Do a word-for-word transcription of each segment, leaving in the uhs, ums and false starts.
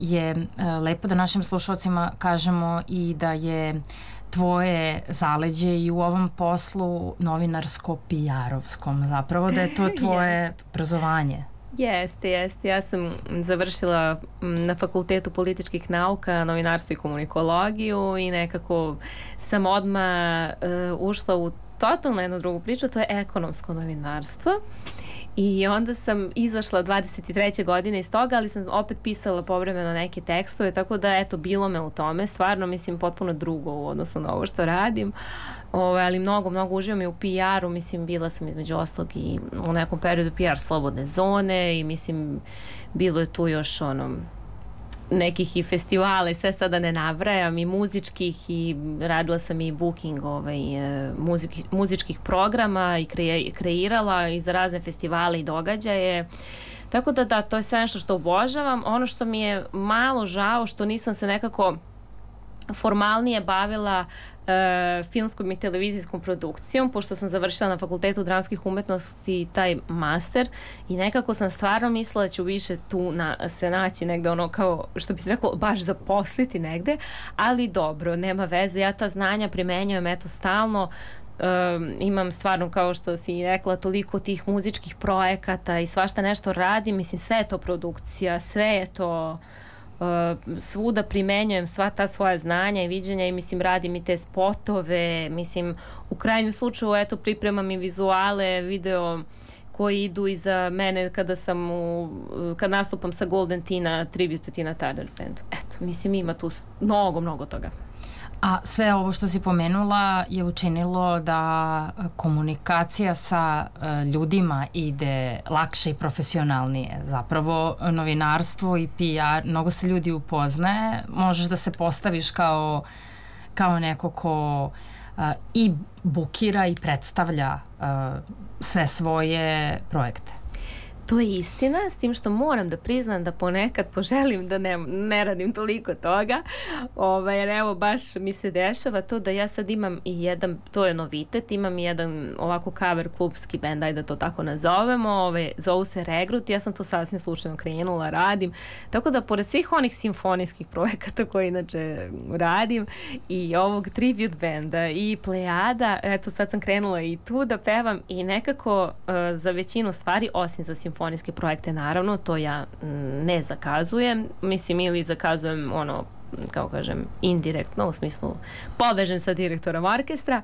je lepo da našim slušalcima kažemo i da je tvoje zaleđe i u ovom poslu novinarsko-P R-ovskom, zapravo da je to tvoje obrazovanje. Jeste, jeste. Ja sam završila na Fakultetu političkih nauka, novinarstvo i komunikologiju i nekako sam odmah uh, ušla u totalno jednu drugu priču, to je ekonomsko novinarstvo. I onda sam izašla dvadeset treće godine iz toga, ali sam opet pisala povremeno neke tekstove, tako da eto, bilo me u tome. Stvarno, mislim, potpuno drugo u odnosu na ovo što radim. Ove, ali mnogo, mnogo uživam i u P R-u, mislim, bila sam između ostalog i u nekom periodu P R slobodne zone i mislim, bilo je tu još ono, nekih i festivala i sve sada ne nabrajam i muzičkih i radila sam i booking ovaj, muzik, muzičkih programa i kreje, kreirala i za razne festivale i događaje. Tako da da, to je sve nešto što obožavam. Ono što mi je malo žao, što nisam se nekako formalnije bavila e, filmskom i televizijskom produkcijom, pošto sam završila na Fakultetu dramskih umetnosti taj master i nekako sam stvarno mislila da ću više tu na, se naći negde ono kao, što bi se reklo, baš zaposliti negde, ali dobro, nema veze, ja ta znanja primenjujem eto stalno. Um, imam stvarno, kao što si rekla, toliko tih muzičkih projekata i svašta nešto radim, mislim, sve je to produkcija, sve je to Uh, svuda primenjujem sva ta svoja znanja i viđenja i mislim radim i te spotove, mislim u krajnjem slučaju eto pripremam i vizuale, video koji idu iza mene kada sam u, kad nastupam sa Golden Tina, tribute Tina Turner bandu. Eto, mislim ima tu mnogo, mnogo toga. A sve ovo što si pomenula je učinilo da komunikacija sa ljudima ide lakše i profesionalnije. Zapravo novinarstvo i P R, mnogo se ljudi upoznaje, možeš da se postaviš kao, kao neko ko uh, i bukira i predstavlja uh, sve svoje projekte. To je istina, s tim što moram da priznam da ponekad poželim da ne, ne radim toliko toga, ovaj, jer evo baš mi se dešava to da ja sad imam i jedan, to je novitet, imam i jedan ovako cover klubski band, ajde da to tako nazovemo, ovaj, zovu se Regrut, ja sam to sasvim slučajno krenula, radim, tako da pored svih onih simfonijskih projekata koje inače radim i ovog tribute benda i plejada, eto sad sam krenula i tu da pevam i nekako uh, za većinu stvari, osim za simfonijske simfonijske projekte, naravno, to ja ne zakazujem, mislim, ili zakazujem ono, kao kažem, indirektno, u smislu povežem sa direktorom orkestra.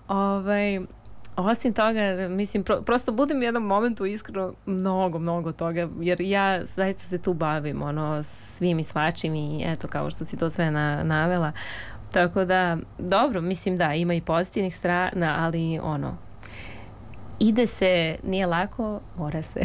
Ovaj, osim toga, mislim, pro, prosto budem u jednom momentu iskreno mnogo, mnogo toga, jer ja zaista se tu bavim, ono, svim i svačim i eto, kao što si to sve na, navela. Tako da, dobro, mislim da, ima i pozitivnih strana, ali ono, ide se, nije lako, mora se.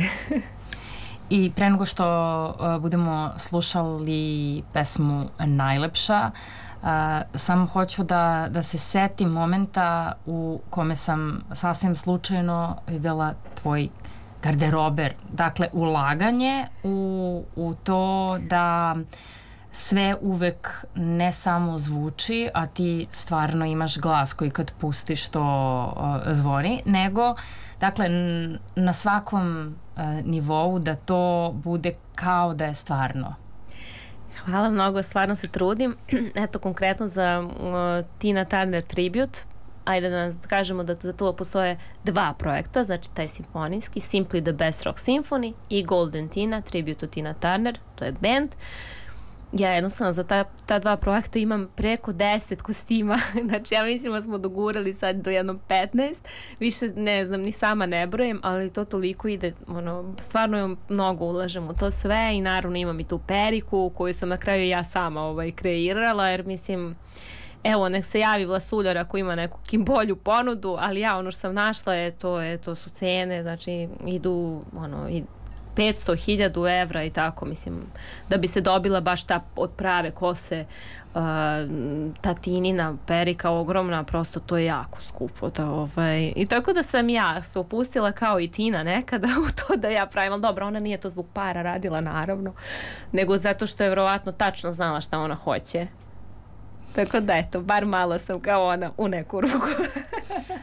I pre nego što uh, budemo slušali pesmu Najlepša, uh, samo hoću da, da se setim momenta u kome sam sasvim slučajno videla tvoj garderober. Dakle, ulaganje u, u to da sve uvek ne samo zvuči, a ti stvarno imaš glas koji kad pustiš to uh, zvoni, nego dakle na svakom uh, nivou da to bude kao da je stvarno. Hvala mnogo, stvarno se trudim. Eto, konkretno za uh, Tina Turner Tribute, ajde da kažemo da za to postoje dva projekta, znači taj simfonijski, Simply the Best Rock Symphony i Golden Tina, Tribute to Tina Turner, to je band. Ja jednostavno za ta, ta dva projekta imam preko deset kostima, znači ja mislim da smo dogurali sad do jednom petnaest, više ne znam, ni sama ne brojem, ali to toliko ide, ono, stvarno mnogo ulažem u to sve i naravno imam i tu periku koju sam na kraju ja sama ovaj, kreirala, jer mislim, evo, nek se javi Vlasuljar ako ima neku bolju ponudu, ali ja ono što sam našla je to, je, to su cene, znači idu, ono, i petsto hiljada evra i tako, mislim, da bi se dobila baš ta od prave kose uh, ta Tinina perika ogromna, prosto to je jako skupo. Da, ovaj, i tako da sam ja se opustila kao i Tina nekada u to da ja pravim, ali dobro, ona nije to zbog para radila, naravno, nego zato što je vjerovatno tačno znala šta ona hoće. Tako da eto, bar malo sam kao ona u neku ruku.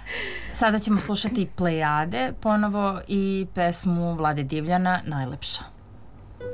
Sada ćemo slušati Plejade ponovo i pesmu Vlade Divljana Najlepša.